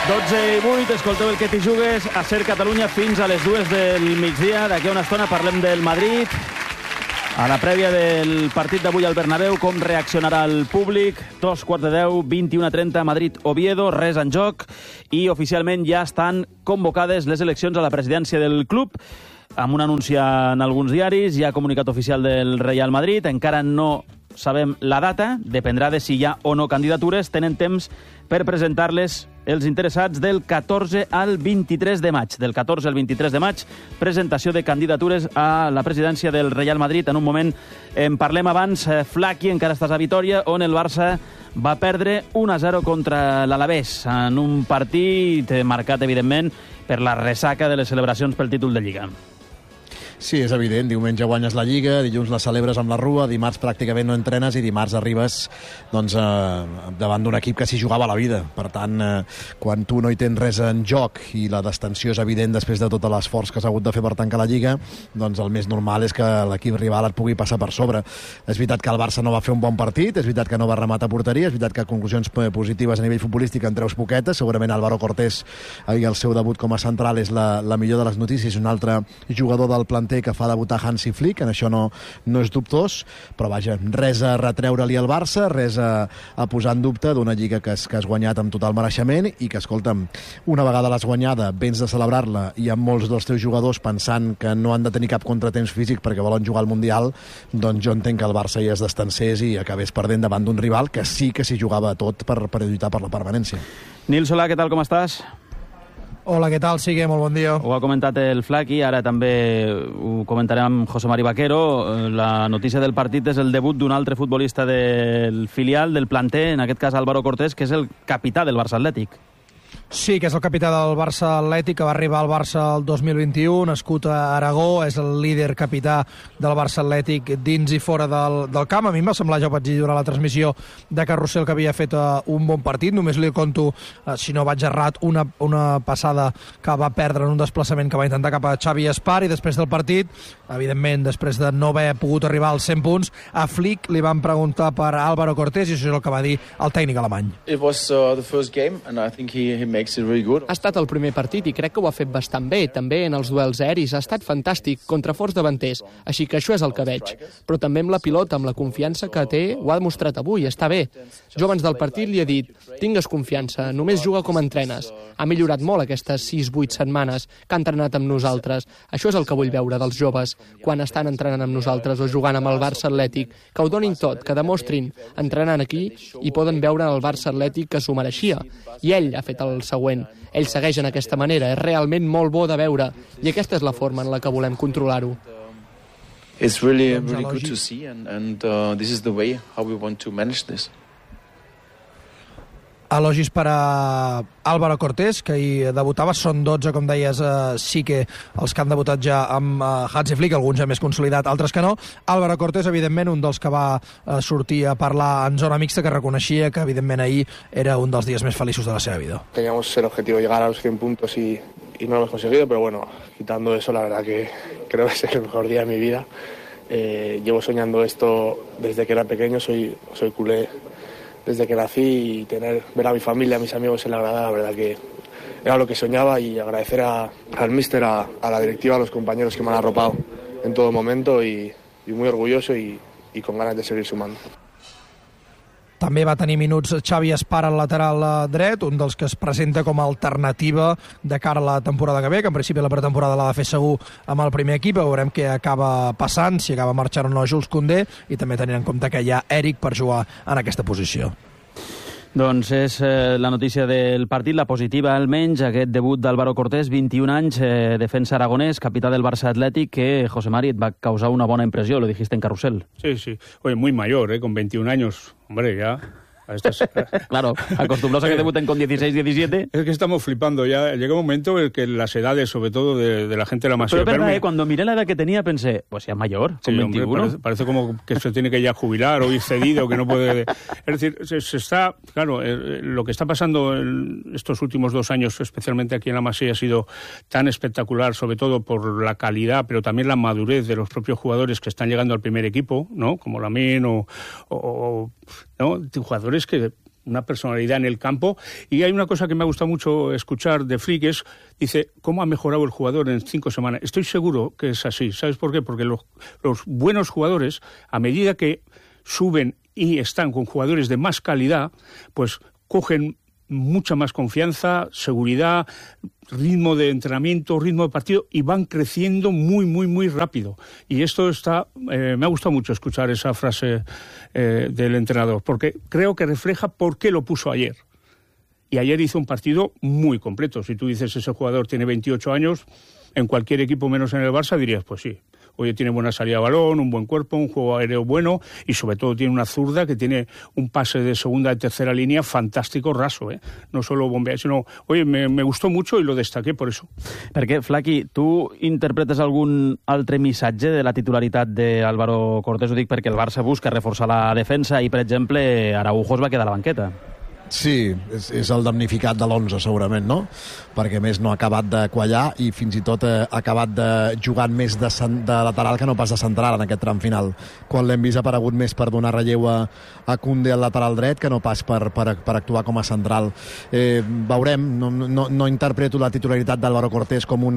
12:08, escolteu el que t'hi jugues a Ser Catalunya fins a les 2 del migdia. D'aquí a una estona parlem del Madrid. A la prèvia del partit d'avui al Bernabéu, com reaccionarà el públic. 2:15, 21:30, Madrid-Oviedo, res en joc. I oficialment ja estan convocades les eleccions a la presidència del club, amb un anunci en alguns diaris. Hi ha comunicat oficial del Real Madrid. Encara no sabem la data, dependrà de si hi ha o no candidatures. Tenen temps per presentar-les els interessats del 14 al 23 de maig. Del 14 al 23 de maig, presentació de candidatures a la presidència del Real Madrid. En un moment en parlem abans. Flaqui, encara estàs a Vitòria, on el Barça va perdre 1-0 contra l'Alavés, en un partit marcat, evidentment, per la ressaca de les celebracions pel títol de Lliga. Sí, és evident. Diumenge guanyes la Lliga, dilluns la celebres amb la Rua, dimarts pràcticament no entrenes i dimarts arribes davant d'un equip que s'hi jugava la vida. Per tant, quan tu no hi tens res en joc i la distensió és evident després de tot l'esforç que s'ha hagut de fer per tancar la Lliga, doncs el més normal és que l'equip rival et pugui passar per sobre. És veritat que el Barça no va fer un bon partit, és veritat que no va rematar porteria, és veritat que conclusions positives a nivell futbolístic en treus poquetes. Segurament Álvaro Cortés, ahir el seu debut com a central, és la millor de les notícies. Un altre jugador del planter que fa debutar Hansi Flick, en això no és dubtós, però vaja, res a retreure-li al Barça, res a posar en dubte d'una Lliga que has guanyat amb total mereixement i que, escolta'm, una vegada l'has guanyada, vens de celebrar-la i amb molts dels teus jugadors pensant que no han de tenir cap contratemps físic perquè volen jugar al Mundial, doncs jo entenc que el Barça ja es destancés i acabés perdent davant d'un rival que sí que s'hi jugava tot per lluitar per la permanència. Nil Solà, què tal, com estàs? Hola, què tal? Sigue, molt bon dia. Ho ha comentat el Flaqui, ara també ho comentarem amb José Mari Vaquero. La notícia del partit és el debut d'un altre futbolista del filial, del planter, en aquest cas Álvaro Cortés, que és el capità del Barça Atlètic. Sí, que és el capità del Barça Atlètic, que va arribar al Barça el 2021, nascut a Aragó, és el líder capità del Barça Atlètic dins i fora del camp. A mi em va semblar, ja ho vaig dir durant la transmissió de Carrusel, que havia fet un bon partit. Només li conto, si no vaig errat, una passada que va perdre en un desplaçament que va intentar cap a Xavi Espar, i després del partit, evidentment, després de no haver pogut arribar als 100 punts, a Flick li van preguntar per Álvaro Cortés, i això és el que va dir el tècnic alemany. It was the first game and I think he makes it really good. Ha estat el primer partit i crec que ho ha fet bastant bé, també en els duels aeris, ha estat fantàstic, contra forts davanters, així que això és el que veig. Però també amb la pilota, amb la confiança que té, ho ha demostrat avui, està bé. Jo abans del partit li he dit, tingues confiança, només juga com entrenes. Ha millorat molt aquestes 6-8 setmanes que ha entrenat amb nosaltres. Això és el que vull veure dels joves, quan estan entrenant amb nosaltres o jugant amb el Barça Atlètic, que ho donin tot, que demostrin, entrenant aquí, i poden veure el Barça Atlètic que s'ho mereixia. I ell ha fet el següent. Ell segueix en aquesta manera, és realment molt bo de veure, i aquesta és la forma en la que volem controlar-ho. It's really good to see and this is the way how we want to manage this. Elogis per a Álvaro Cortés, que hi debutava. Són 12, com deies, sí que els que han debutat ja amb Hansi Flick, alguns ja més consolidat, altres que no. Álvaro Cortés, evidentment, un dels que va sortir a parlar en zona mixta, que reconeixia que, evidentment, ahir era un dels dies més feliços de la seva vida. Teníamos el objetivo de llegar a los 100 puntos y no lo hemos conseguido, pero bueno, quitando eso, la verdad que creo que es el mejor día de mi vida. Llevo soñando esto desde que era pequeño, soy culé desde que nací, y ver a mi familia, a mis amigos en la grada, la verdad que era lo que soñaba, y agradecer al míster, a la directiva, a los compañeros que me han arropado en todo momento, y muy orgulloso y con ganas de seguir sumando. També va tenir minuts Xavi Espar al lateral dret, un dels que es presenta com a alternativa de cara a la temporada que ve, que en principi la pretemporada l'ha de fer segur amb el primer equip. Veurem què acaba passant, si acaba marxant o no Jules Koundé, i també tenint en compte que hi ha Eric per jugar en aquesta posició. Doncs és la notícia del partit, la positiva almenys, aquest debut d'Álvaro Cortés, 21 anys, defensa aragonès, capità del Barça Atlètic, que, José Mari, et va causar una bona impressió, lo dijiste en Carrusel. Sí. Oye, muy mayor, con 21 años, hombre, ya... Claro, acostumbrados a que debuten con 16, 17. Es que estamos flipando ya. Llega un momento en que las edades, sobre todo de la gente de la Masía... Pero es verdad, cuando miré la edad que tenía pensé, pues ya es mayor, con 21. Hombre, parece como que se tiene que ya jubilar o ir cedido, que no puede... Es decir, se está... Claro, lo que está pasando en estos últimos 2 años, especialmente aquí en la Masía, ha sido tan espectacular, sobre todo por la calidad, pero también la madurez de los propios jugadores que están llegando al primer equipo, ¿no? Como Lamine o ¿no? Jugadores que una personalidad en el campo. Y hay una cosa que me ha gustado mucho escuchar de Flick, dice, ¿cómo ha mejorado el jugador en 5 semanas? Estoy seguro que es así. ¿Sabes por qué? Porque los buenos jugadores, a medida que suben y están con jugadores de más calidad, pues cogen mucha más confianza, seguridad, ritmo de entrenamiento, ritmo de partido, y van creciendo muy, muy, muy rápido. Y esto me ha gustado mucho escuchar esa frase del entrenador, porque creo que refleja por qué lo puso ayer. Y ayer hizo un partido muy completo. Si tú dices ese jugador tiene 28 años, en cualquier equipo menos en el Barça dirías, pues sí. Oye, tiene buena salida de balón, un buen cuerpo, un juego aéreo bueno y sobre todo tiene una zurda que tiene un pase de segunda y tercera línea fantástico, raso, no solo bombea, sino, oye, me gustó mucho y lo destaqué por eso. Perquè, Flaqui, tu interpretes algun altre missatge de la titularitat d'Álvaro Cortés? Ho dic perquè el Barça busca reforçar la defensa i, per exemple, Araujo es va quedar a la banqueta. Sí, és el damnificat de l'11 segurament, no? Perquè més no ha acabat de quallar i fins i tot ha acabat de jugar més de lateral que no pas de central en aquest tram final, quan l'hem vist aparegut més per donar relleu a Koundé al lateral dret que no pas per actuar com a central. Veurem, no interpreto la titularitat d'Álvaro Cortés com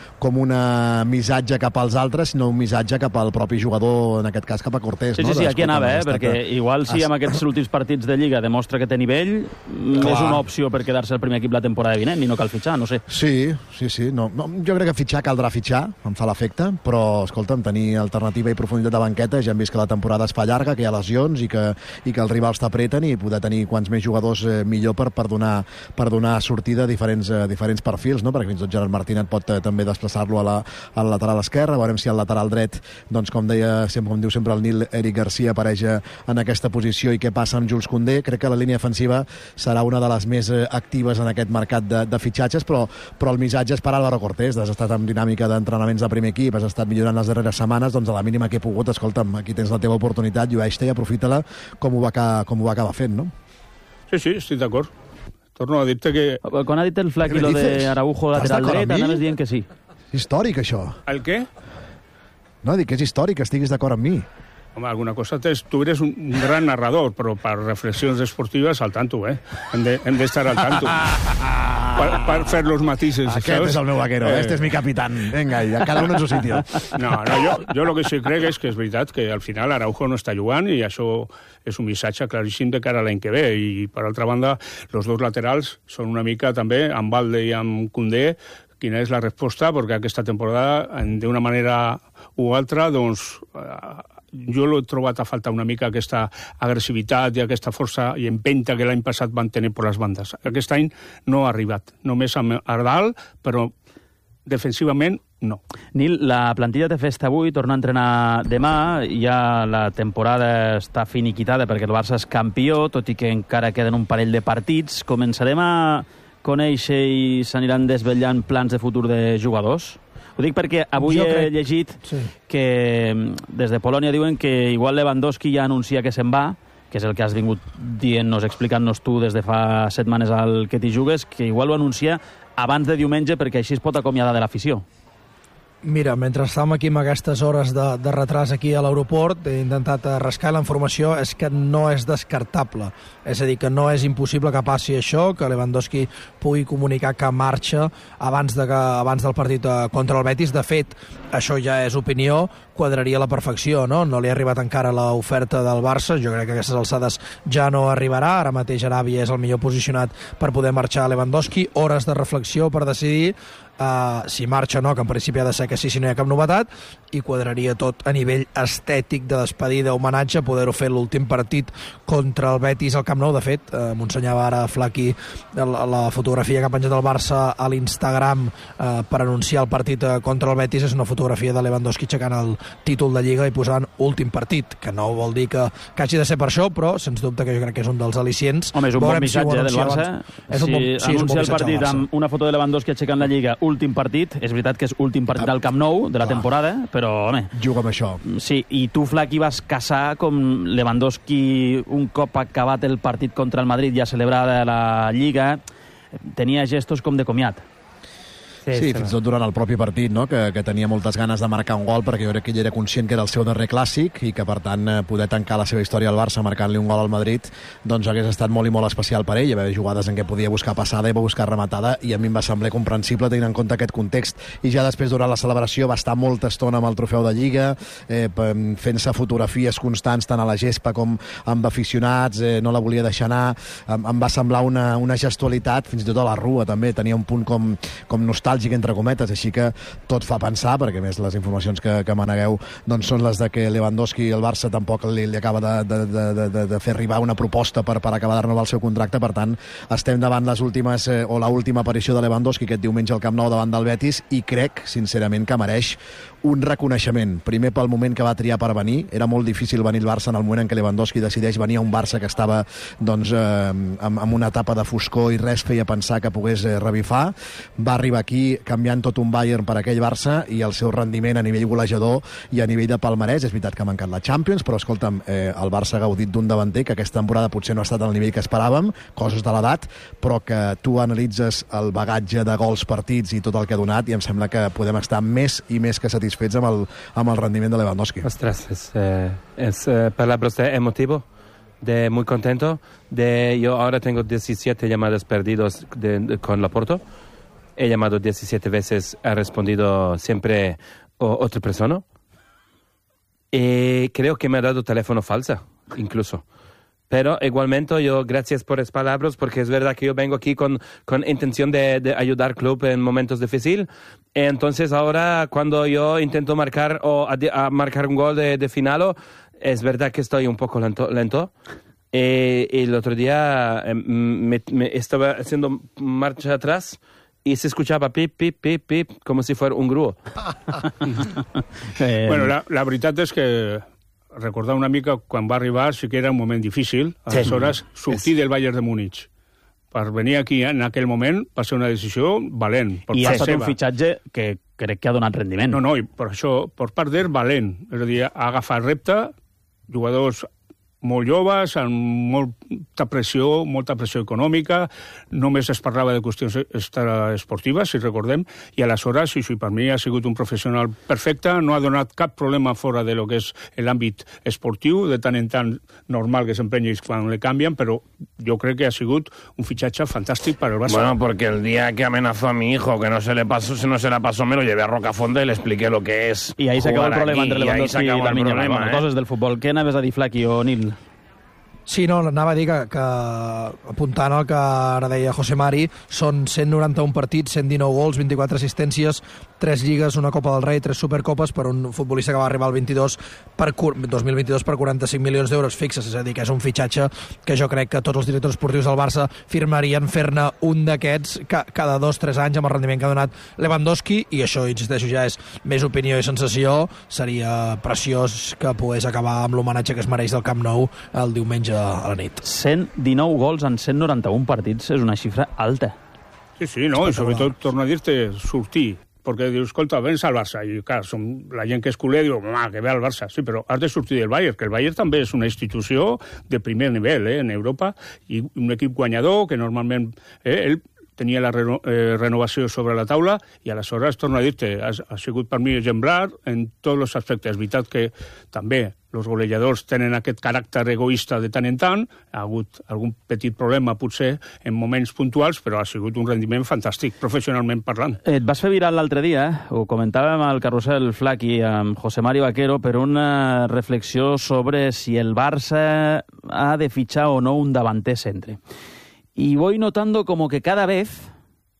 una missatge cap als altres, sinó un missatge cap al propi jugador, en aquest cas cap a Cortés. Sí, aquí anava, perquè igual si amb aquests últims partits de Lliga demostra que té nivell, és una opció per quedar-se al primer equip la temporada vinent i no cal fitxar, no sé. Sí. No, jo crec que fitxar caldrà fitxar, em fa l'efecte, però, escolta'm, tenir alternativa i profunditat de banqueta, ja hem vist que la temporada es fa llarga, que hi ha lesions i que els rivals t'apreten, i poder tenir quants més jugadors millor per donar sortida a diferents perfils, no? Perquè fins i tot Gerard Martínez pot també desplaçar-lo al lateral esquerre. Veurem si al lateral dret, doncs com diu sempre el Nil, Eric Garcia apareix en aquesta posició, i què passa amb Jules Koundé. Crec que la línia defensiva serà una de les més actives en aquest mercat de fitxatges, però el missatge és per Álvaro Cortés. Has estat en dinàmica d'entrenaments de primer equip, has estat millorant les darreres setmanes, doncs a la mínima que he pogut, escolta'm, aquí tens la teva oportunitat, llueix-te i aprofita-la com ho va acabar fent, no? Sí, estic d'acord. Torno a dir-te que... Quan ha dit el Flaqui lo de Araujo lateral dret, anaves dient que sí. Històric, això. El què? No, dic que és històric que estiguis d'acord amb mi. Home, alguna cosa tú eres un gran narrador, pero para reflexiones deportivas al tanto, hem de estar al tanto. Per fer los matices, Aquest ¿sabes? és el meu vaquero, este és mi capitán. Venga, cada uno en su sitio. No, jo lo que sí crec és que és veritat que al final Araujo no està jugant i això és un missatge claríssim de cara a l'any que ve. I, per altra banda, els dos laterals són una mica també, amb Valde i amb Koundé, quina és la resposta, perquè aquesta temporada, d'una manera o altra, doncs... jo l'he trobat a faltar una mica aquesta agressivitat i aquesta força i empenta que l'any passat van tenir per les bandes. Aquest any no ha arribat, només amb Ardal, però defensivament no. Nil, la plantilla té festa avui, torna a entrenar demà, ja la temporada està finiquitada perquè el Barça és campió, tot i que encara queden un parell de partits. Començarem a conèixer i s'aniran desvetllant plans de futur de jugadors? Ho dic perquè avui he llegit que des de Polònia diuen que igual Lewandowski ja anuncia que se'n va, que és el que has vingut dient-nos, explicant-nos tu des de fa setmanes al Que t'hi jugues, que igual ho anuncia abans de diumenge perquè així es pot acomiadar de l'afició. Mira, mentre estàvem aquí amb aquestes hores de retras aquí a l'aeroport, he intentat rascar la informació, és que no és descartable. És a dir, que no és impossible que passi això, que Lewandowski pugui comunicar que marxa abans del partit contra el Betis. De fet, això ja és opinió, quadraria a la perfecció, no? No li ha arribat encara l'oferta del Barça, jo crec que a aquestes alçades ja no arribarà, ara mateix Aràbia és el millor posicionat per poder marxar a Lewandowski, hores de reflexió per decidir si marxa o no, que en principi ha de ser que sí, si no hi ha cap novetat, i quadraria tot a nivell estètic de despedida, homenatge, poder-ho fer l'últim partit contra el Betis al Camp Nou. De fet, m'ensenyava ara Flaqui la fotografia que ha penjat el Barça a l'Instagram per anunciar el partit contra el Betis, és una fotografia de Lewandowski aixecant el títol de Lliga i posant últim partit, que no vol dir que hagi de ser per això, però sens dubte que jo crec que és un dels al·licients. Home, és un bon missatge del Barça. Si anuncia el partit amb una foto de Lewandowski aixecant la Lliga, últim partit, és veritat que és últim partit del Camp Nou de la temporada, però, home... Juga amb això. Sí, i tu, Flaqui, vas caçar com Lewandowski, un cop acabat el partit contra el Madrid, ja celebrada la Lliga, tenia gestos com de comiat. Sí, fins i tot durant el propi partit, no? que tenia moltes ganes de marcar un gol, perquè jo crec que ell era conscient que era el seu darrer clàssic i que, per tant, poder tancar la seva història al Barça marcant-li un gol al Madrid, doncs hagués estat molt i molt especial per ell. Hi havia jugades en què podia buscar passada i va buscar rematada, i a mi em va semblar comprensible tenint en compte aquest context. I ja després, durant la celebració, va estar molta estona amb el trofeu de Lliga, fent-se fotografies constants tant a la gespa com amb aficionats, no la volia deixar anar. Em va semblar una gestualitat, fins i tot a la rua també, tenia un punt com nostàlgic, entre cometes, així que tot fa pensar, perquè més les informacions que manegueu doncs són les de que Lewandowski i el Barça tampoc li acaba de fer arribar una proposta per acabar de renovar el seu contracte. Per tant, estem davant les últimes o l'última aparició de Lewandowski aquest diumenge al Camp Nou davant del Betis, i crec, sincerament, que mereix un reconeixement. Primer pel moment que va triar per venir. Era molt difícil venir al Barça en el moment en què Lewandowski decideix venir a un Barça que estava doncs, amb una etapa de foscor i res feia pensar que pogués revifar. Va arribar aquí canviant tot un Bayern per aquell Barça, i el seu rendiment a nivell golejador i a nivell de palmarès, és veritat que ha mancat la Champions, però escolta'm, el Barça ha gaudit d'un davanter que aquesta temporada potser no ha estat al nivell que esperàvem, coses de l'edat, però que tu analitzes el bagatge de gols, partits i tot el que ha donat, i em sembla que podem estar més i més que satisfets amb el rendiment de Lewandowski. Ostras, es palabras de emotivo, de muy contento. Yo ahora tengo 17 llamadas perdidas con Laporto. He llamado 17 veces, ha respondido siempre otra persona. Creo que me ha dado teléfono falsa, incluso. Pero igualmente yo, gracias por las palabras, porque es verdad que yo vengo aquí con intención de ayudar al club en momentos difíciles. Entonces ahora, cuando yo intento marcar marcar un gol de final, es verdad que estoy un poco lento. El otro día me estaba haciendo marcha atrás y se escuchaba pip, pip, pip, pip, como si fuera un gruo. Bueno, la veritat és que recordar una mica quan va arribar sí que era un moment difícil. Aleshores, sortir del Bayern de Múnich per venir aquí en aquell moment va ser una decisió valent. I ha estat un fitxatge que crec que ha donat rendiment. No, i per això, per part d'ell, valent. És a dir, ha agafat repte, jugadors molt joves, amb molta pressió econòmica, només es parlava de qüestions esportives, si recordem, i aleshores, sí, per mi ha sigut un professional perfecte, no ha donat cap problema fora de lo que és l'àmbit esportiu, de tant en tant normal que s'emprenyis quan le canvien, però jo crec que ha sigut un fitxatge fantàstic per al Barça. Bueno, porque el día que amenazó a mi hijo que no se la pasó, me lo llevé a Rocafonda y le expliqué lo que es. I ahí s'acaba el problema entre Lewandowski i Lamine Yamal. Bueno, coses del futbol. Què anaves a dir, Flaqui o Nil? Sí, no, anava a dir que apuntant al que ara deia José Mari, són 191 partits, 119 gols, 24 assistències, 3 lligues, una Copa del Rei, 3 Supercopes per un futbolista que va arribar al 2022 per 45 milions d'euros fixes, és a dir, que és un fitxatge que jo crec que tots els directors esportius del Barça firmarien fer-ne un d'aquests cada 2-3 anys amb el rendiment que ha donat Lewandowski, i això, insisteixo, ja és més opinió i sensació. Seria preciós que pogués acabar amb l'homenatge que es mereix del Camp Nou el diumenge a la nit. 119 gols en 191 partits és una xifra alta. Sí, no, i sobretot, torno a dir-te, sortir, perquè dius, escolta, vens al Barça, i clar, la gent que és culer diu, que ve al Barça, sí, però has de sortir del Bayern, que el Bayern també és una institució de primer nivell en Europa, i un equip guanyador que normalment ell tenia la renovació sobre la taula, i aleshores, torno a dir-te, ha sigut per mi exemplar en tots els aspectes. És veritat que també els golejadors tenen aquest caràcter egoista de tant en tant, ha hagut algun petit problema potser en moments puntuals, però ha sigut un rendiment fantàstic, professionalment parlant. Et vas fer viral l'altre dia, ho comentàvem al carrusel Flaqui amb José Mari Vaquero, per una reflexió sobre si el Barça ha de fitxar o no un davanter centre. Y voy notando como que cada vez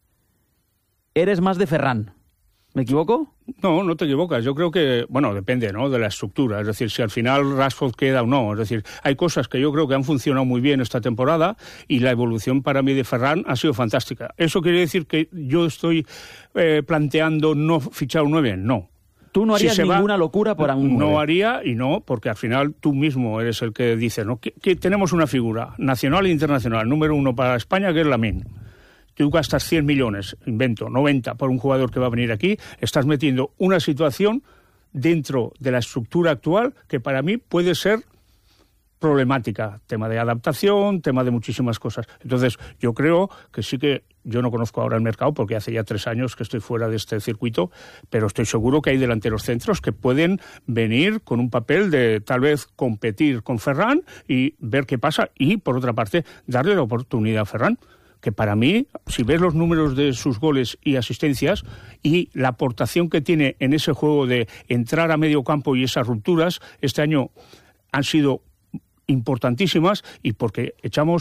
eres más de Ferran. ¿Me equivoco? No, no te equivocas. Yo creo que, bueno, depende, ¿no?, de la estructura. Es decir, si al final Rashford queda o no. Es decir, hay cosas que yo creo que han funcionado muy bien esta temporada y la evolución para mí de Ferran ha sido fantástica. ¿Eso quiere decir que yo estoy planteando no fichar un 9? No. Tú no harías ninguna locura por un 9. No haría, y no, porque al final tú mismo eres el que dice, ¿no?, que tenemos una figura nacional e internacional, número 1 para España, que es Lamine. Tú gastas 100 millones, invento, 90 por un jugador que va a venir aquí, estás metiendo una situación dentro de la estructura actual que para mí puede ser problemática, tema de adaptación, tema de muchísimas cosas. Entonces, yo creo que sí que, yo no conozco ahora el mercado porque hace ya 3 años que estoy fuera de este circuito, pero estoy seguro que hay delanteros centros que pueden venir con un papel de tal vez competir con Ferran y ver qué pasa y, por otra parte, darle la oportunidad a Ferran, que para mí, si ves los números de sus goles y asistencias y la aportación que tiene en ese juego de entrar a medio campo y esas rupturas, este año han sido importantísimas y porque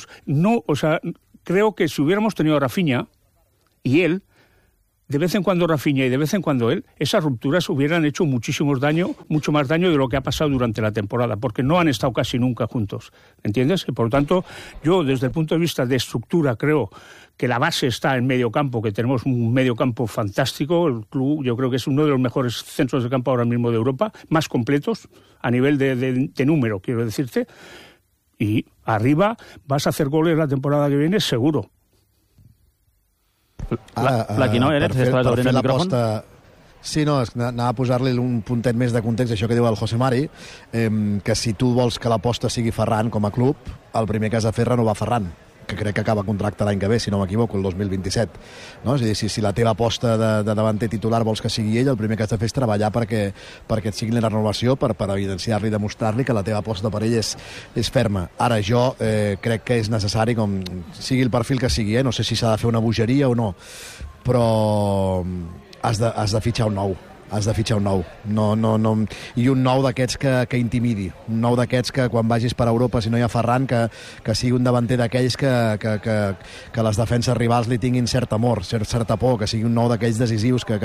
creo que si hubiéramos tenido a Rafinha y él, de vez en cuando Rafinha y de vez en cuando él, esas rupturas hubieran hecho mucho más daño de lo que ha pasado durante la temporada, porque no han estado casi nunca juntos, ¿entiendes? Y por lo tanto, yo desde el punto de vista de estructura creo que la base está en medio campo, que tenemos un medio campo fantástico, el club yo creo que es uno de los mejores centros de campo ahora mismo de Europa, más completos a nivel de número, quiero decirte, y arriba vas a hacer goles la temporada que viene seguro. Flaquino, per fer l'aposta... Sí, no, anava a posar-li un puntet més de context, això que diu el José Mari, que si tu vols que l'aposta sigui Ferran com a club, el primer que has de fer és renovar Ferran, que crec que acaba contracte l'any que ve, si no m'equivoco, el 2027. No? És a dir, si la teva aposta de davanter titular vols que sigui ell, el primer que has de fer és treballar perquè et sigui la renovació, per evidenciar-li i demostrar-li que la teva aposta per ell és ferma. Ara, jo crec que és necessari, com sigui el perfil que sigui, no sé si s'ha de fer una bogeria o no, però has de fitxar un nou. Has de fitxar un nou. I un nou d'aquests que intimidi. Un nou d'aquests que quan vagis per Europa, si no hi ha Ferran, que sigui un davanter d'aquells que les defenses rivals li tinguin cert amor, certa por, que sigui un nou d'aquells decisius, que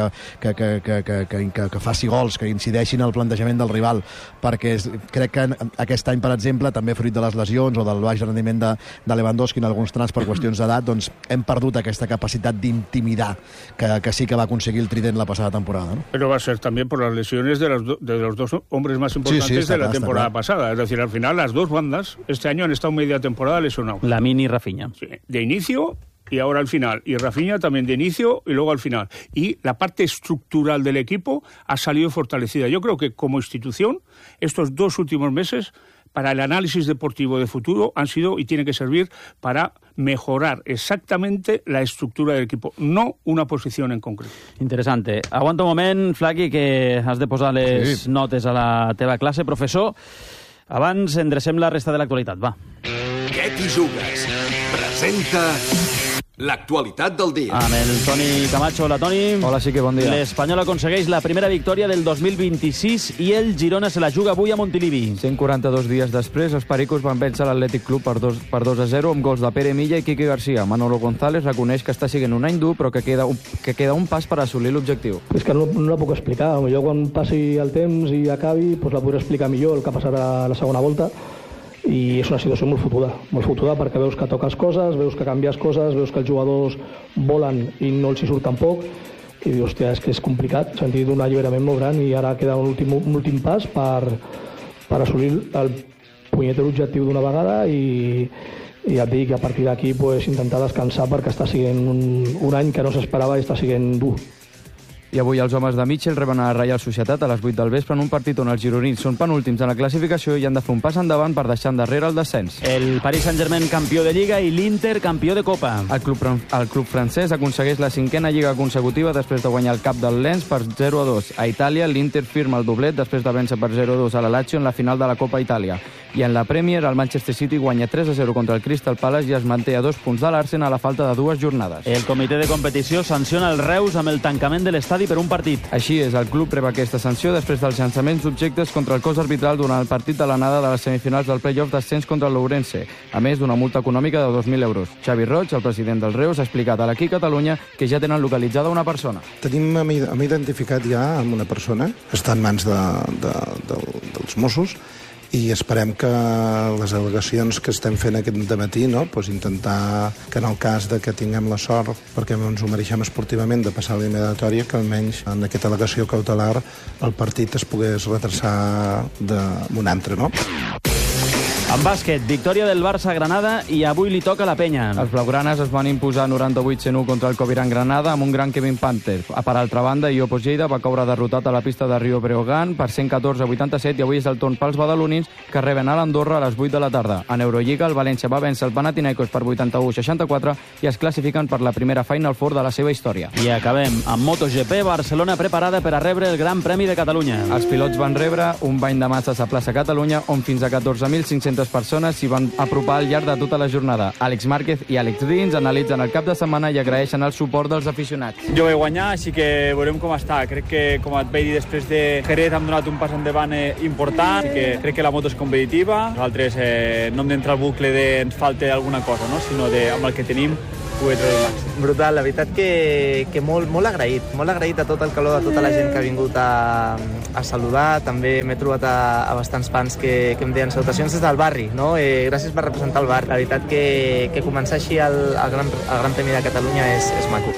faci gols, que incideixin en el plantejament del rival, perquè crec que aquest any, per exemple, també fruit de les lesions o del baix rendiment de Lewandowski en alguns trams per qüestions d'edat, doncs hem perdut aquesta capacitat d'intimidar que sí que va aconseguir el Trident la passada temporada, no? Pero va a ser también por las lesiones de los dos hombres más importantes de la temporada pasada. Es decir, al final las dos bandas este año han estado media temporada lesionados. Lamine y Rafinha. Sí, de inicio y ahora al final. Y Rafinha también de inicio y luego al final. Y la parte estructural del equipo ha salido fortalecida. Yo creo que como institución, estos 2 últimos meses, para el análisis deportivo de futuro, han sido y tienen que servir para mejorar exactamente la estructura del equipo, no una posición en concreto. Interessante. Aguanta un moment, Flaqui, que has de posar les notes a la teva classe. Professor, abans endrecem la resta de l'actualitat. Va. Què t'hi jugues? Presenta l'actualitat del dia. Amb el Toni Camacho. Hola, Toni. Hola, sí que bon dia. L'Espanyol aconsegueix la primera victòria del 2026 i el Girona se la juga avui a Montilivi. 142 dies després, els pericos van vèncer l'Atlètic Club per 2-0 amb gols de Pere Milla i Quique García. Manolo González reconeix que està sent un any dur, però que queda un pas per assolir l'objectiu. És que no la puc explicar. Potser quan passi el temps i acabi, doncs la podré explicar millor el que passarà a la segona volta. I és una situació molt fotuda perquè veus que toques coses, veus que canvies coses, veus que els jugadors volen i no els hi surt tampoc i dius, hòstia, és que és complicat, s'ha sentit un alliberament molt gran i ara queda un últim pas per assolir el punyetero objectiu d'una vegada i ja et dic que a partir d'aquí pues, intentar descansar perquè està sent un any que no s'esperava i està sent dur. I avui els homes de Mitchell reben a la Reial Societat a les 8 del vespre en un partit on els gironins són penúltims en la classificació i han de fer un pas endavant per deixar endarrere el descens. El Paris Saint-Germain campió de Lliga i l'Inter campió de Copa. El club francès aconsegueix la 5a Lliga consecutiva després de guanyar el cap del Lens per 0-2. A Itàlia, l'Inter firma el doblet després de vèncer per 0-2 a la Lazio en la final de la Copa Itàlia. I en la Premier, el Manchester City guanya 3-0 contra el Crystal Palace i es manté a 2 punts de l'Arsenal a la falta de 2 jornades. El comitè de competició sanciona el Reus amb el tancament de l'estadi per un partit. Així és, el club rep aquesta sanció després dels llançaments d'objectes contra el cos arbitral durant el partit de l'anada de les semifinals del play-off d'ascens contra l'Ourense, a més d'una multa econòmica de 2.000 euros. Xavi Roig, el president del Reus, ha explicat a l'Equip Catalunya que ja tenen localitzada una persona. Hem identificat ja amb una persona, està en mans dels Mossos, i esperem que les al·legacions que estem fent aquest dematí, doncs intentar que en el cas de que tinguem la sort, perquè ens ho mereixem esportivament, de passar l'eliminatòria, que almenys en aquesta al·legació cautelar el partit es pogués retrasar d'un altre, no? En bàsquet, victòria del Barça a Granada i avui li toca la penya. Els blaugranes es van imposar 98-101 contra el Coviran Granada amb un gran Kevin Panther. Per altra banda, Iopos Lleida va caure derrotat a la pista de Rio Breogán per 114-87 i avui és el torn pels badalonins que reben a l'Andorra a les 8 de la tarda. En Eurolliga, el València va vèncer el Panathinaikos per 81-64 i es classifiquen per la primera Final Four de la seva història. I acabem amb MotoGP, Barcelona preparada per a rebre el Gran Premi de Catalunya. Els pilots van rebre un bany de masses a plaça Catalunya on fins a 14.500 persones s'hi van apropar al llarg de tota la jornada. Àlex Márquez i Àlex Rins analitzen el cap de setmana i agraeixen el suport dels aficionats. Jo vaig guanyar, així que veurem com està. Crec que, com et vaig dir després de Jerez, hem donat un pas endavant important, així que crec que la moto és competitiva. Nosaltres no hem d'entrar al bucle de ens falta alguna cosa, no? Sinó de, amb el que tenim, poder treure el màxim. Brutal, la veritat que molt agraït a tot el calor de tota la gent que ha vingut a saludar. També m'he trobat a bastants fans que em deien salutacions des del barri, no? Gràcies per representar el barri. La veritat que començar així el Gran Premi de Catalunya és maco.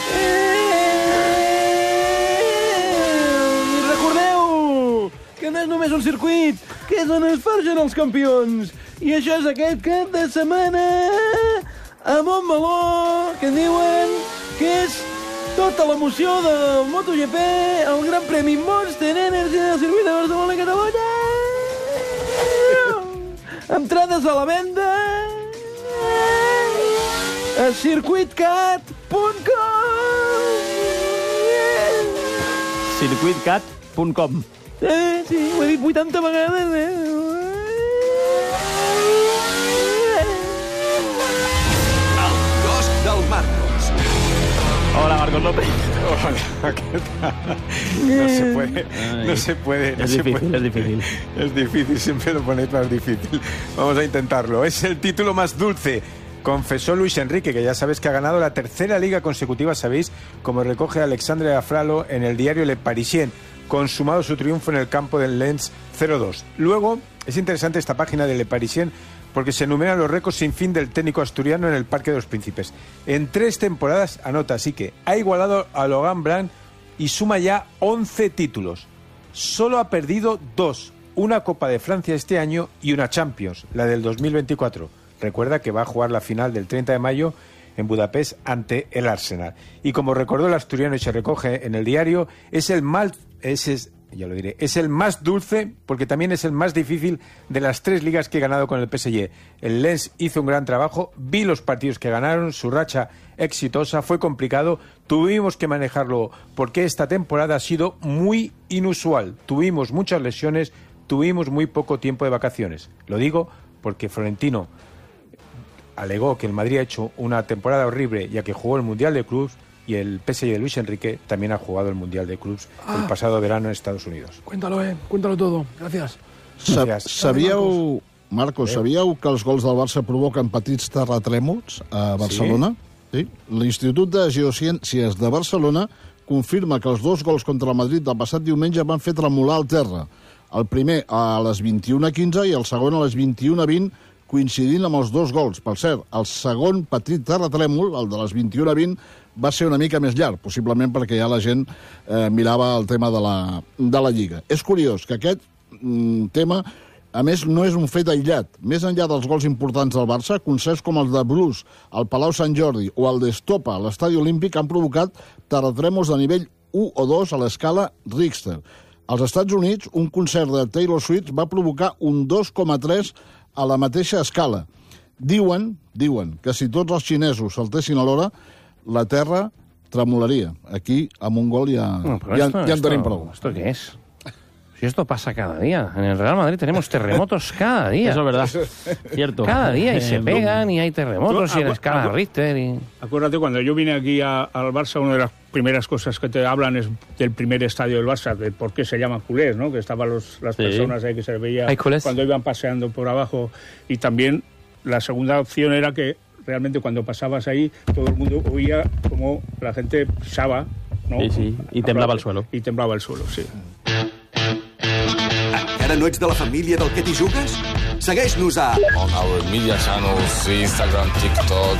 I recordeu que no és només un circuit, que és on es forgen els campions. I això és aquest cap de setmana a Montmeló, que diuen que és tota l'emoció del MotoGP, el Gran Premi Monster Energy del circuit de Barcelona i Catalunya. Entrades a la venda a circuitcat.com. Circuitcat.com. Sí, ho he dit 80 vegades, Del Marcos. Hola, Marcos López. Hola, ¿qué tal? No se puede. Es difícil. Es difícil, siempre lo ponéis más difícil. Vamos a intentarlo. Es el título más dulce, confesó Luis Enrique, que ya sabes que ha ganado la tercera liga consecutiva, sabéis, como recoge Alexandre Afralo en el diario Le Parisien, consumado su triunfo en el campo del Lens 0-2. Luego, es interesante esta página de Le Parisien, porque se enumeran los récords sin fin del técnico asturiano en el Parque de los Príncipes. En 3 temporadas, anota, así que ha igualado a Logan Blanc y suma ya 11 títulos. Solo ha perdido 2, una Copa de Francia este año y una Champions, la del 2024. Recuerda que va a jugar la final del 30 de mayo en Budapest ante el Arsenal. Y como recordó el asturiano y se recoge en el diario, es el más dulce porque también es el más difícil de las 3 ligas que he ganado con el PSG. El Lens hizo un gran trabajo, vi los partidos que ganaron, su racha exitosa, fue complicado, tuvimos que manejarlo porque esta temporada ha sido muy inusual. Tuvimos muchas lesiones, tuvimos muy poco tiempo de vacaciones. Lo digo porque Florentino alegó que el Madrid ha hecho una temporada horrible ya que jugó el Mundial de Clubs, y el PSG de Luis Enrique también ha jugado el Mundial de Clubs el pasado verano en Estados Unidos. Cuéntalo todo. Gracias. Sabíeu, Marcos, sabíeu que els gols del Barça provoquen petits terratrèmols a Barcelona? Sí. L'Institut de Geociències de Barcelona confirma que els 2 gols contra el Madrid del passat diumenge van fer tremolar el terra. El primer a les 21:15 i el segon a les 21:20, coincidint amb els 2 gols. Per cert, el segon petit terratrèmol, el de les 21:20, va ser una mica més llarg, possiblement perquè ja la gent mirava el tema de la Lliga. És curiós que aquest tema, a més, no és un fet aïllat. Més enllà dels gols importants del Barça, concerts com els de Bruce, al Palau Sant Jordi o el d'Estopa, a l'Estadi Olímpic, han provocat terratrèmols de nivell 1 o 2 a l'escala Richter. Als Estats Units, un concert de Taylor Swift va provocar un 2,3 a la mateixa escala. Diuen que si tots els xinesos saltessin alhora, la Terra tremolaria. Aquí, amb un gol ja en tenim prou. ¿Esto qué es? Si esto pasa cada día. En el Real Madrid tenemos terremotos cada día. Eso es verdad. Cierto. Cada día y se pegan y hay terremotos y en escala Richter. Acuérdate, cuando yo vine aquí al Barça, una de las primeras cosas que te hablan es del primer estadio del Barça, de por qué se llama culés, ¿no? Que estaban las personas ahí que se veía cuando iban paseando por abajo. Y también la segunda opción era que realmente cuando pasabas ahí todo el mundo oía como la gente pisaba, ¿no? Sí, i temblava el suelo. I temblava el suelo, sí. Encara no ets de la família del Que t'hi jugues? Segueix-nos a... On our media channels, Instagram, TikTok,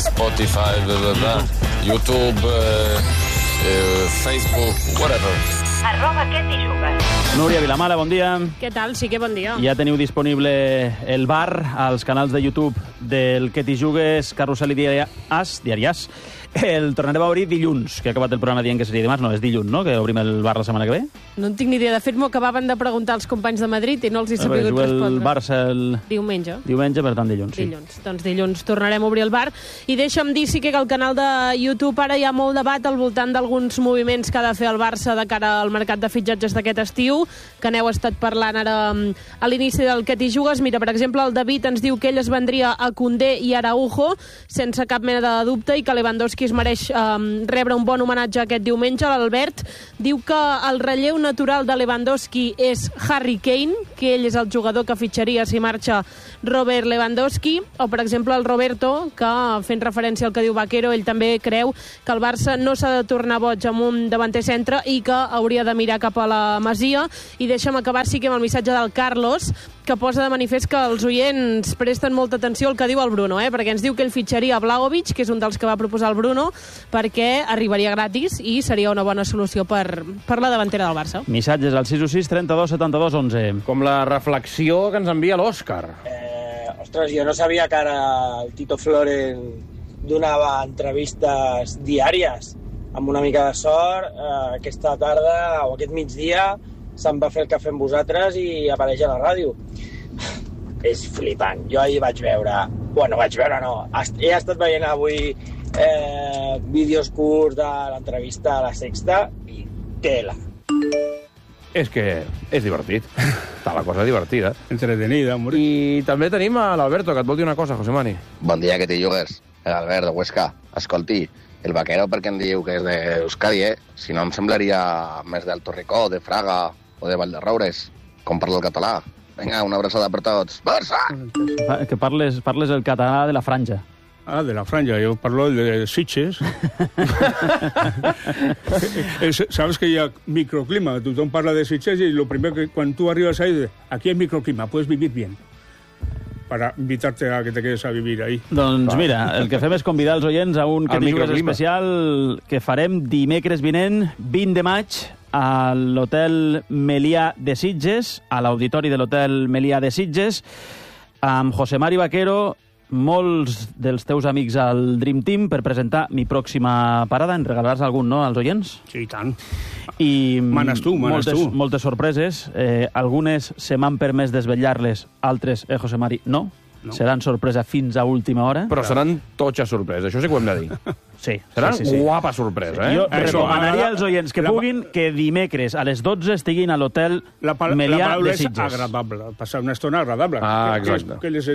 Spotify, blah, blah, blah, YouTube, Facebook, whatever. @quetijugues. Núria Vilamala, bon dia. Què tal? Sí que bon dia. Ja teniu disponible el bar als canals de YouTube del Que t'hi jugues, Carrusel i Diari As. El tornarem a obrir dilluns, que ha acabat el programa dient que seria dimarts. No, és dilluns, no?, que obrim el bar la setmana que ve. No en tinc ni idea. De fet, m'ho acabaven de preguntar els companys de Madrid i no els he sabut respondre. El Barça el... Diumenge. Diumenge, per tant, dilluns, sí. Dilluns. Doncs dilluns tornarem a obrir el bar. I deixa'm dir, sí que al canal de YouTube ara hi ha molt debat al voltant d'alguns moviments que ha de fer el Barça de cara al mercat de fitxatges d'aquest estiu, que n'heu estat parlant ara a l'inici del Que t'hi jugues. Mira, per exemple, el David ens diu que ell es vendria a Koundé i Araujo sense cap mena de dubte i que Lewandowski es mereix rebre un bon homenatge aquest diumenge. L'Albert diu que el relleu natural de Lewandowski és Harry Kane, que ell és el jugador que fitxaria si marxa Robert Lewandowski, o per exemple el Roberto, que fent referència al que diu Vaquero, ell també creu que el Barça no s'ha de tornar boig amb un davanter centre i que hauria de mirar cap a la Masia. I deixa'm acabar sí que amb el missatge del Carlos, que posa de manifest que els oients presten molta atenció al que diu el Bruno, perquè ens diu que ell fitxaria Blagovic, que és un dels que va proposar el Bruno, perquè arribaria gratis i seria una bona solució per la davantera del Barça. Missatges al 616 32 72 11. Com la reflexió que ens envia l'Òscar. Ostres, jo no sabia que ara el Tito Floren donava entrevistes diàries. Amb una mica de sort, aquesta tarda o aquest migdia se'n va fer el cafè amb vosaltres i apareix a la ràdio. És flipant. Jo ahir vaig veure... Bueno, he estat veient avui vídeos curts de l'entrevista a La Sexta i tela. És que és divertit. Està la cosa divertida. Entretenida, hombre. I també tenim a l'Alberto, que et vol dir una cosa, José Mani. Bon dia, Que t'hi jugues. L'Albert de Huesca. Escolti, el Vaquero perquè em diu que és d'Euskadi, Si no em semblaria més d'Alto Ricó, de Fraga o de Valderroures, com parla el català. Vinga, una abraçada per tots. Barça! Que parles el català de la franja. Ah, de la franja, yo parlo de Sitges. Sabes que hi ha microclima, tothom parla de Sitges y lo primero que cuando tú arribas ahí, aquí hay microclima, puedes vivir bien. Para invitarte a que te quedes a vivir ahí. Doncs mira, el que fem és convidar els oients a un Que t'hi jugues especial que farem dimecres vinent, 20 de maig, a l'Hotel Melià de Sitges, a l'auditori de l'Hotel Melià de Sitges, amb José Mari Vaquero, molts dels teus amics al Dream Team per presentar mi pròxima parada. En regalaràs algun, no, als oients? Sí, i tant. I manes tu. Moltes sorpreses. Algunes se m'han permès desvetllar-les, altres, José Mari, no. Seran sorpresa fins a última hora. Però seran totxa sorpresa, això sí que ho hem de dir. Sí. Seran guapa sorpresa, Jo recomanaria als oients que puguin que dimecres a les 12 estiguin a l'Hotel Melià de Sitges. La paraula és agradable, passar una estona agradable. Exacte. Que és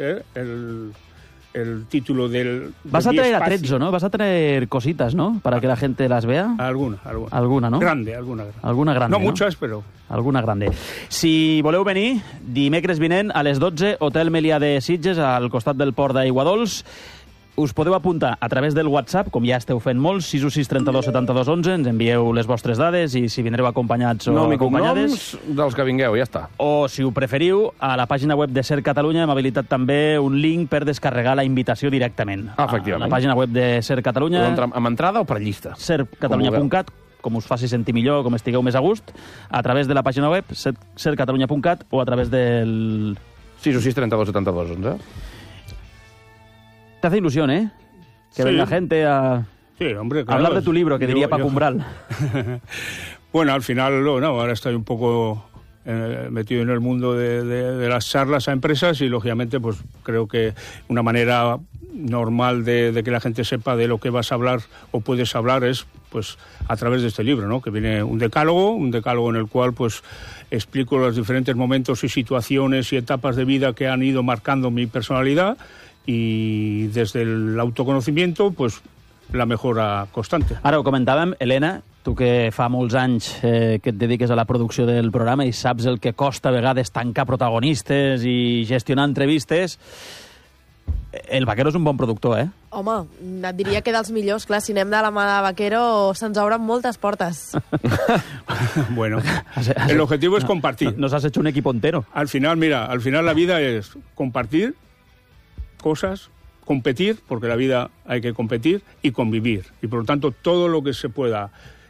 el título del... Vas a traer atrezo, ¿no? Vas a traer cositas, ¿no? Para que la gente las vea. Alguna, ¿no? Alguna grande, no muchas, però... Alguna grande. Si voleu venir, dimecres vinent a les 12, Hotel Melià de Sitges, al costat del port d'Aiguadols. Us podeu apuntar a través del WhatsApp, com ja esteu fent molts, 616 32 72 11, ens envieu les vostres dades i si vindreu acompanyats o acompanyades. Dels que vingueu, ja està. O, si ho preferiu, a la pàgina web de Ser Catalunya hem habilitat també un link per descarregar la invitació directament. Efectivament. A la pàgina web de Ser Catalunya. Amb entrada o per llista? sercatalunya.cat, com us faci sentir millor, com estigueu més a gust, a través de la pàgina web sercatalunya.cat o a través del... 616 32 72 11. Te hace ilusión, ¿eh? Que venga gente a... Sí, hombre, claro. Hablar de tu libro, que diría Paco Umbral. Bueno, al final, ahora estoy un poco metido en el mundo de las charlas a empresas y, lógicamente, pues creo que una manera normal de que la gente sepa de lo que vas a hablar o puedes hablar es pues a través de este libro, ¿no? Que viene un decálogo en el cual pues explico los diferentes momentos y situaciones y etapas de vida que han ido marcando mi personalidad. I des de l'autoconocimiento, pues, la mejora constante. Ara ho comentàvem, Helena, tu que fa molts anys que et dediques a la producció del programa i saps el que costa a vegades tancar protagonistes i gestionar entrevistes, el Vaquero és un bon productor, eh? Home, et diria que dels millors. Clar, si anem de la mà de Vaquero se'ns obren moltes portes. Bueno, el objetivo es compartir. Nos has hecho un equipo entero. Al final la vida es compartir cosas, competir, porque la vida hay que competir, y convivir. Y por lo tanto, todo lo que se pueda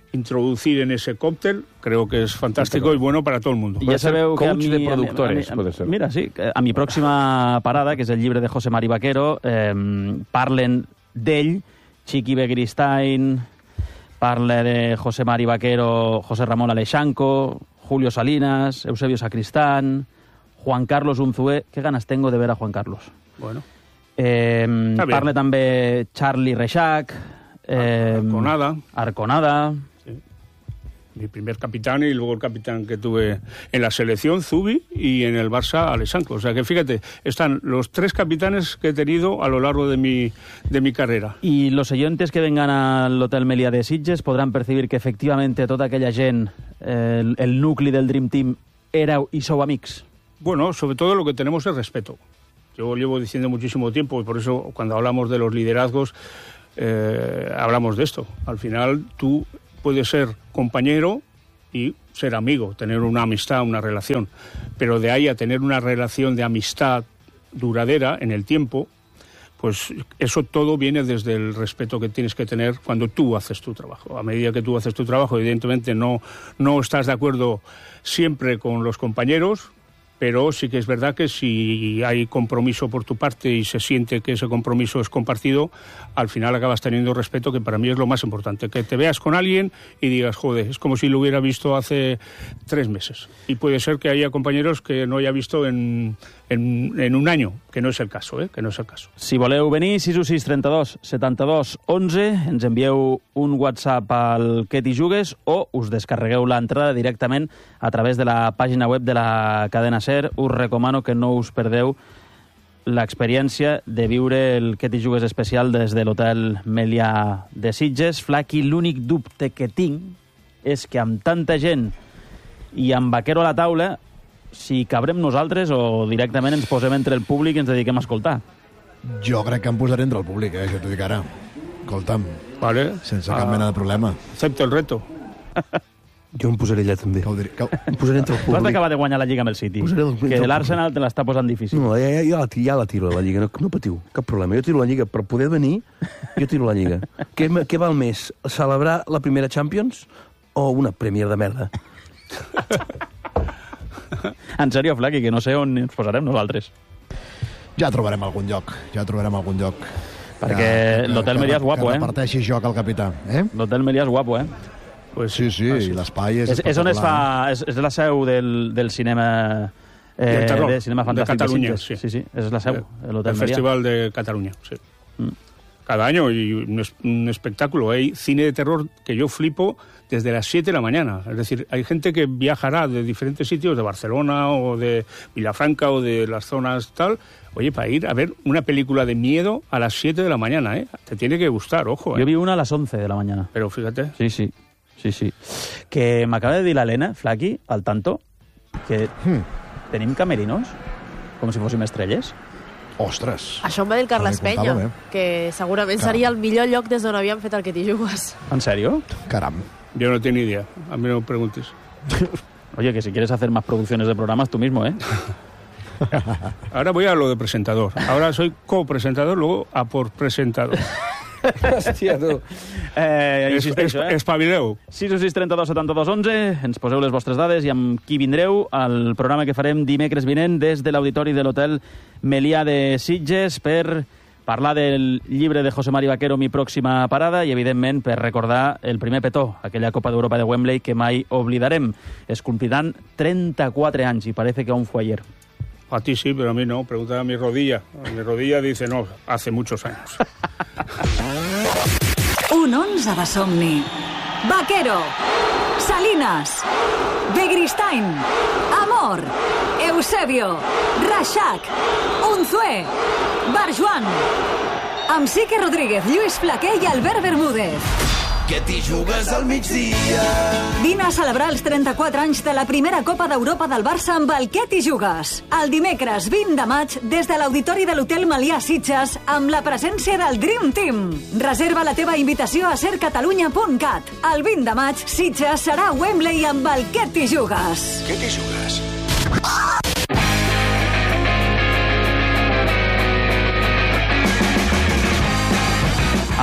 introducir en ese cóctel, creo que es fantástico y bueno para todo el mundo. Ja sabeu que coach de productores, puede ser. Mira, sí, a mi pròxima parada, que és el llibre de José Mari Vaquero, parlen d'ell, Chiqui Begristain, parla de José Mari Vaquero, José Ramón Alexanco, Julio Salinas, Eusebio Sacristán, Juan Carlos Unzué. Qué ganas tengo de ver a Juan Carlos. Bueno. Parla també Charlie Reixac, Arconada. Sí. Mi primer capitán y luego el capitán que tuve en la selección, Zubi, y en el Barça, Alexanco. O sea que fíjate, están los 3 capitanes que he tenido a lo largo de mi carrera. Y los oyentes que vengan al Hotel Meliá de Sitges podrán percibir que efectivamente tota aquella gent, el nucli del Dream Team, era y sou amics. Bueno, sobre todo lo que tenemos es respeto. Yo llevo diciendo muchísimo tiempo y por eso cuando hablamos de los liderazgos hablamos de esto. Al final tú puedes ser compañero y ser amigo, tener una amistad, una relación. Pero de ahí a tener una relación de amistad duradera en el tiempo, pues eso todo viene desde el respeto que tienes que tener cuando tú haces tu trabajo. A medida que tú haces tu trabajo, evidentemente no estás de acuerdo siempre con los compañeros, pero sí que es verdad que si hay compromiso por tu parte y se siente que ese compromiso es compartido, al final acabas teniendo respeto, que para mí es lo más importante. Que te veas con alguien y digas, joder, es como si lo hubiera visto hace 3 meses. Y puede ser que haya compañeros que no haya visto en un año, que no es el caso, que no es el caso. Si voleu venir, 616 32 72 11, ens envieu un WhatsApp al Què t'hi jugues o us descarregueu l'entrada directament a través de la pàgina web de la cadena SER. Us recomano que no us perdeu l'experiència de viure el Què t'hi jugues especial des de l'Hotel Meliá de Sitges. Flaqui, l'únic dubte que tinc és que amb tanta gent i amb Vaquero a la taula, si cabrem nosaltres o directament ens posem entre el públic i ens dediquem a escoltar. Jo crec que em posaré entre el públic, jo t'ho dic ara. Escolta'm, vale. Sense cap mena de problema. Acepto el reto. Jo em posaré allà també. Em posaré entre el públic. Tu has d'acabar de guanyar la Lliga amb el City. Que l'Arsenal te l'està posant difícil. No, ja la tiro, la Lliga. No patiu, cap problema. Jo tiro la Lliga. Per poder venir, jo tiro la Lliga. Què val més? Celebrar la primera Champions o una Premier de merda? En sèrio, Flaqui, que no sé on ens posarem nosaltres. Ja trobarem algun lloc. Perquè l'Hotel Meliá és guapo, que reparteixi joc al capità. L'Hotel Meliá és guapo, Pues sí, i l'espai és on es fa... És la seu del cinema... del terror, de cinema fantàstic de Catalunya, sí, és la seu, l'Hotel el Meliá. Festival de Cataluña, sí. Cada año y un espectáculo. Hay cine de terror que yo flipo desde las 7 de la mañana. Es decir, hay gente que viajará de diferentes sitios, de Barcelona o de Vilafranca o de las zonas tal, oye, para ir a ver una película de miedo a las 7 de la mañana, Te tiene que gustar, ojo, Yo vi una a las 11 de la mañana. Pero fíjate. Sí. Que m'acaba de dir l'Helena, Flaqui, al tanto, que tenim camerinos, com si fóssim estrelles. Ostres. Això em va dir el Carles Peña, que segurament seria el millor lloc des d'on havíem fet el Què t'hi jugues. ¿En serio? Caram. Yo no tengo ni idea. A mí no me preguntes. Oye, que si quieres hacer más producciones de programas, tú mismo, Ahora voy a lo de presentador. Ahora soy copresentador, luego a por presentador. Hòstia, tu. Espavileu. 616 32 72 11, ens poseu les vostres dades i amb qui vindreu al programa que farem dimecres vinent des de l'auditori de l'Hotel Meliá de Sitges per parlar del llibre de José Mari Vaquero, Mi pròxima parada, i evidentment per recordar el primer petó, aquella Copa d'Europa de Wembley que mai oblidarem. Es compliran 34 anys i parece que aún fue ayer. A ti sí, pero a mí no. Pregunta a mi rodilla. Mi rodilla dice no, hace muchos años. Un 11 de somni. Vaquero, Salinas, Begristain, Amor, Eusebio, Reixac, Unzué, Barjuan, amb Sique Rodríguez, Lluís Flaquer i Albert Bermúdez. Què t'hi jugues al migdia? Vine a celebrar els 34 anys de la primera Copa d'Europa del Barça amb el Què t'hi jugues. El dimecres 20 de maig, des de l'auditori de l'Hotel Meliá Sitges, amb la presència del Dream Team. Reserva la teva invitació a sercatalunya.cat. El 20 de maig, Sitges serà a Wembley amb el Què t'hi jugues. Què t'hi jugues?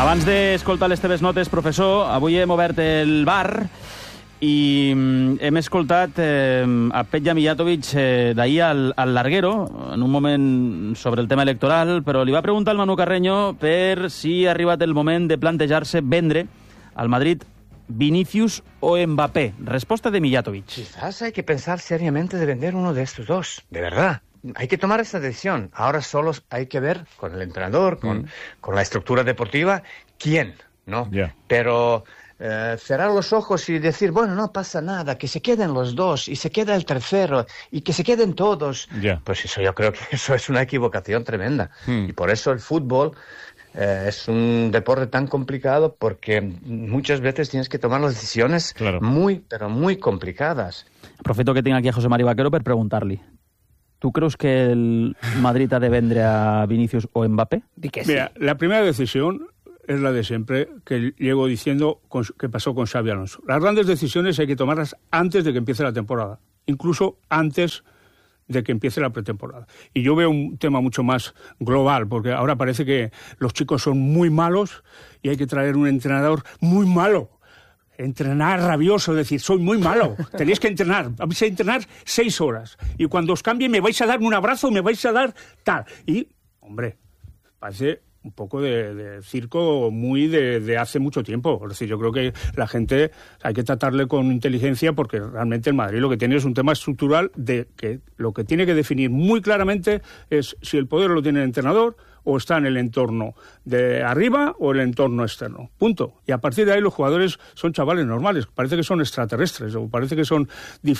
Abans d'escoltar les teves notes, professor, avui hem obert el bar i hem escoltat a Petja Mijatovic d'ahir al Larguero, en un moment sobre el tema electoral, però li va preguntar al Manu Carreño per si ha arribat el moment de plantejar-se vendre al Madrid Vinicius o Mbappé. Respuesta de Mijatovic. Quizás hay que pensar seriamente de vender uno de estos dos, de verdad. Hay que tomar esa decisión. Ahora solo hay que ver con el entrenador, con la estructura deportiva, quién, ¿no? Yeah. Pero cerrar los ojos y decir, bueno, no pasa nada, que se queden los dos y se queda el tercero y que se queden todos. Yeah. Pues eso, yo creo que eso es una equivocación tremenda. Y por eso el fútbol es un deporte tan complicado, porque muchas veces tienes que tomar las decisiones muy, pero muy complicadas. Aprofito que tinc aquí a José Mari Vaquero per preguntar-li. ¿Tú crees que el Madrid ha de vendre a Vinicius o Mbappé? Mira, la primera decisión es la de siempre, que llevo diciendo que pasó con Xabi Alonso. Las grandes decisiones hay que tomarlas antes de que empiece la temporada, incluso antes de que empiece la pretemporada. Y yo veo un tema mucho más global, porque ahora parece que los chicos son muy malos y hay que traer un entrenador muy malo. Entrenar rabioso, decir, soy muy malo, tenéis que entrenar, vais a entrenar 6 horas, y cuando os cambie me vais a dar un abrazo, me vais a dar tal. Y, hombre, parece un poco de circo muy de hace mucho tiempo. Es decir, yo creo que la gente hay que tratarle con inteligencia, porque realmente el Madrid lo que tiene es un tema estructural de que lo que tiene que definir muy claramente es si el poder lo tiene el entrenador o está en el entorno de arriba o el entorno externo. Punto. Y a partir de ahí los jugadores son chavales normales. Parece que son extraterrestres o parece que son